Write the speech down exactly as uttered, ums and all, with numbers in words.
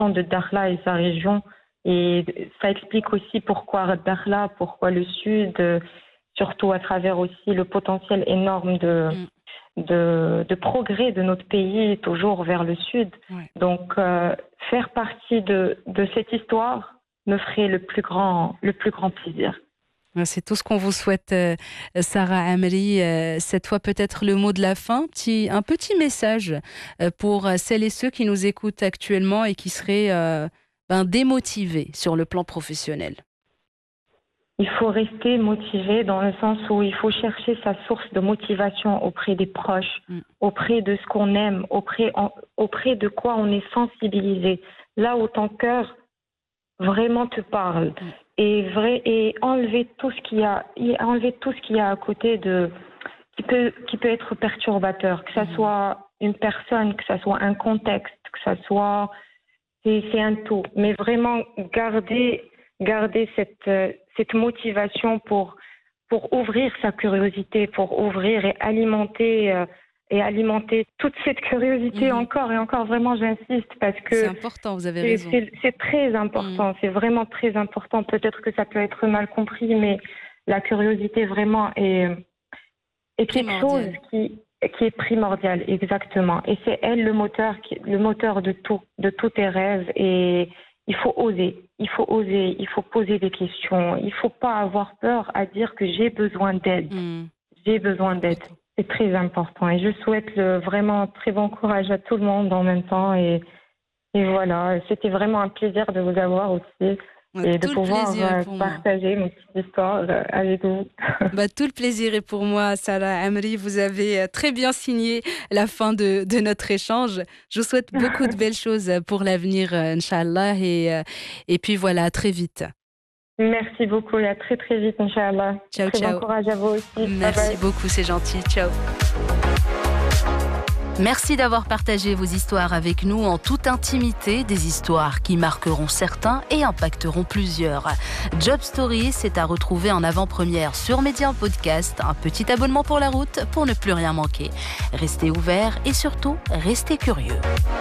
population de Dakhla et sa région. Et ça explique aussi pourquoi Dakhla, pourquoi le sud, euh, surtout à travers aussi le potentiel énorme de, Mm. de, de progrès de notre pays, toujours vers le sud. Ouais. Donc, euh, faire partie de, de cette histoire me ferait le plus grand, le plus grand plaisir. C'est tout ce qu'on vous souhaite, euh, Sarah Amri. Euh, cette fois, peut-être le mot de la fin, petit, un petit message euh, pour celles et ceux qui nous écoutent actuellement et qui seraient euh, ben, démotivés sur le plan professionnel. Il faut rester motivé dans le sens où il faut chercher sa source de motivation auprès des proches, Mm. auprès de ce qu'on aime, auprès, en- auprès de quoi on est sensibilisé. Là où ton cœur vraiment te parle. Mm. Et, vrai, et enlever tout ce qu'il y a, et enlever tout ce qu'il y a à côté de, qui peut, qui peut être perturbateur, que ça Mm. soit une personne, que ça soit un contexte, que ça soit, c'est, c'est un tout. Mais vraiment garder, garder cette, euh, cette motivation pour, pour ouvrir sa curiosité, pour ouvrir et alimenter, euh, et alimenter toute cette curiosité Mhm. encore et encore. Vraiment, j'insiste parce C'est que important, vous avez c'est, raison. c'est, c'est très Mm. important, c'est vraiment très important. Peut-être que ça peut être mal compris, mais la curiosité vraiment est, est quelque chose Primordial. qui, qui est primordial, exactement. Et c'est elle le moteur, qui, le moteur de tout, de tous tes rêves. Et il faut oser, il faut oser, il faut poser des questions. Il ne faut pas avoir peur à dire que j'ai besoin d'aide. Mm. J'ai besoin C'est d'aide. important. C'est très important. Et je souhaite le, vraiment très bon courage à tout le monde en même temps. Et et voilà, c'était vraiment un plaisir de vous avoir aussi Ouais, et de tout le pouvoir plaisir est euh, pour moi. partager mon petite histoire euh, avec vous. Bah, tout le plaisir est pour moi, Salah Amri. Vous avez euh, très bien signé la fin de, de notre échange. Je vous souhaite beaucoup de belles choses pour l'avenir, euh, Inch'Allah. Et, euh, et puis voilà, à très vite. Merci beaucoup et à très très vite, Inch'Allah. Ciao, Très bon ciao. courage à vous aussi. Bye Merci bye. beaucoup, c'est gentil. Ciao. Merci d'avoir partagé vos histoires avec nous en toute intimité, des histoires qui marqueront certains et impacteront plusieurs. Job Story, c'est à retrouver en avant-première sur Média Podcast. Un petit abonnement pour la route pour ne plus rien manquer. Restez ouverts et surtout, restez curieux.